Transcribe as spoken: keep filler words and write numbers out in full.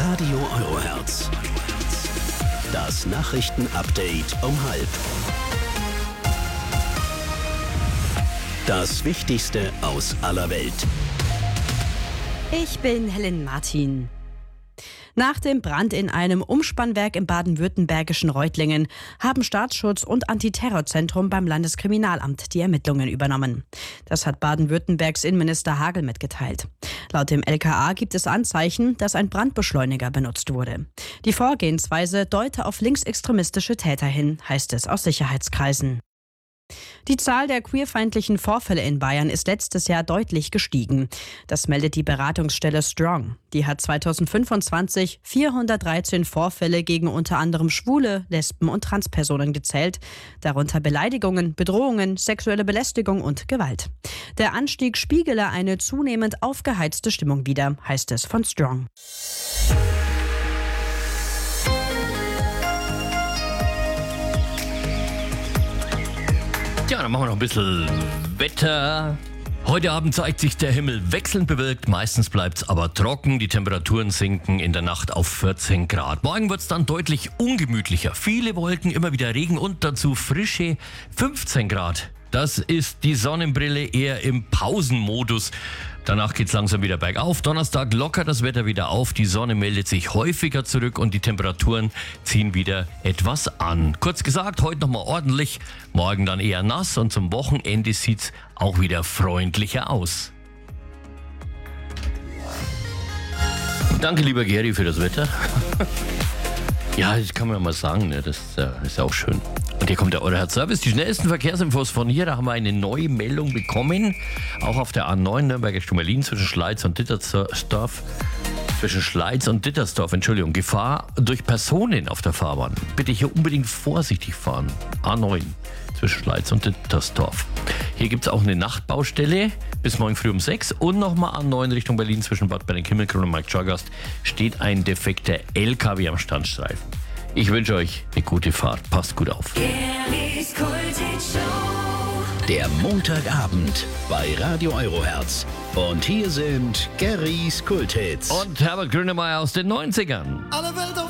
Radio Eurohertz. Das Nachrichtenupdate um halb. Das Wichtigste aus aller Welt. Ich bin Helen Martin. Nach dem Brand in einem Umspannwerk im baden-württembergischen Reutlingen haben Staatsschutz und Antiterrorzentrum beim Landeskriminalamt die Ermittlungen übernommen. Das hat Baden-Württembergs Innenminister Hagel mitgeteilt. Laut dem L K A gibt es Anzeichen, dass ein Brandbeschleuniger benutzt wurde. Die Vorgehensweise deute auf linksextremistische Täter hin, heißt es aus Sicherheitskreisen. Die Zahl der queerfeindlichen Vorfälle in Bayern ist letztes Jahr deutlich gestiegen. Das meldet die Beratungsstelle Strong. Die hat zweitausendfünfundzwanzig vierhundertdreizehn Vorfälle gegen unter anderem Schwule, Lesben und Transpersonen gezählt. Darunter Beleidigungen, Bedrohungen, sexuelle Belästigung und Gewalt. Der Anstieg spiegele eine zunehmend aufgeheizte Stimmung wider, heißt es von Strong. Ja, dann machen wir noch ein bisschen Wetter. Heute Abend zeigt sich der Himmel wechselnd bewölkt, meistens bleibt es aber trocken. Die Temperaturen sinken in der Nacht auf vierzehn Grad. Morgen wird es dann deutlich ungemütlicher. Viele Wolken, immer wieder Regen und dazu frische fünfzehn Grad. Das ist die Sonnenbrille eher im Pausenmodus. Danach geht es langsam wieder bergauf. Donnerstag lockert das Wetter wieder auf. Die Sonne meldet sich häufiger zurück und die Temperaturen ziehen wieder etwas an. Kurz gesagt, heute nochmal ordentlich, morgen dann eher nass und zum Wochenende sieht es auch wieder freundlicher aus. Danke, lieber Geri, für das Wetter. Ja, das kann man ja mal sagen, ne? Das äh, ist ja auch schön. Und hier kommt der Eurohertz-Service, die schnellsten Verkehrsinfos von hier. Da haben wir eine neue Meldung bekommen. Auch auf der A neun Nürnberger Stumelin zwischen Schleiz und Dittersdorf. Zwischen Schleiz und Dittersdorf, Entschuldigung. Gefahr durch Personen auf der Fahrbahn. Bitte hier unbedingt vorsichtig fahren. A neun zwischen Schleiz und Dittersdorf. Hier gibt es auch eine Nachtbaustelle bis morgen früh um sechs. Und nochmal A neun Richtung Berlin zwischen Bad Berlin-Himmelkron und Marktschorgast steht ein defekter L K W am Standstreifen. Ich wünsche euch eine gute Fahrt. Passt gut auf. Der Montagabend bei Radio Eurohertz. Und hier sind Gerrys Kulthits. Und Herbert Grönemeyer aus den neunzigern. Alle Welt auf